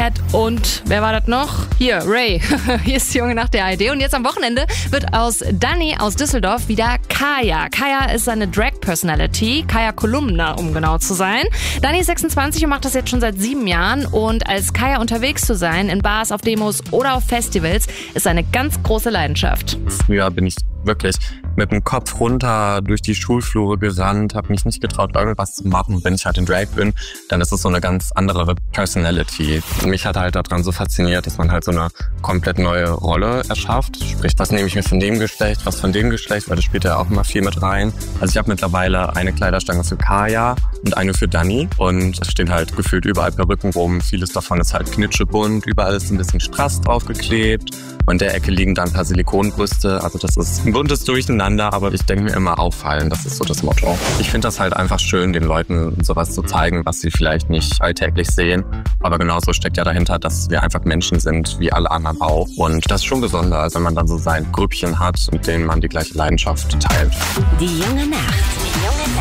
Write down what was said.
Ed und wer war das noch? Hier, Ray. Hier ist die junge Nacht der ARD. Und jetzt am Wochenende wird aus Dani aus Düsseldorf wieder Kaya. Kaya ist seine Drag-Personality, Kaya Kolumna, um genau zu sein. Dani ist 26 und macht das jetzt schon seit 7 Jahren. Und als Kaya unterwegs zu sein, in Bars, auf Demos oder auf Festivals, ist eine ganz große Leidenschaft. Früher bin ich wirklich mit dem Kopf runter durch die Schulflure gerannt, habe mich nicht getraut, irgendwas zu machen. Wenn ich halt in Drag bin, dann ist es so eine ganz andere Personality. Und mich hat halt daran so fasziniert, dass man halt so eine komplett neue Rolle erschafft. Sprich, was nehme ich mir von dem Geschlecht, was von dem Geschlecht, weil das spielt ja auch immer viel mit rein. Also ich habe mittlerweile eine Kleiderstange für Kaya und eine für Dani. Und es stehen halt gefühlt überall Perücken rum. Vieles davon ist halt knitschebunt, überall ist ein bisschen Strass draufgeklebt. Und in der Ecke liegen dann ein paar Silikonbrüste. Also das ist ein buntes Durcheinander, aber ich denke mir immer auffallen. Das ist so das Motto. Ich finde das halt einfach schön, den Leuten sowas zu zeigen, was sie vielleicht nicht alltäglich sehen. Aber genauso steckt ja dahinter, dass wir einfach Menschen sind, wie alle anderen auch. Und das ist schon besonders, wenn man dann so sein Grüppchen hat, mit denen man die gleiche Leidenschaft teilt. Die junge Nacht.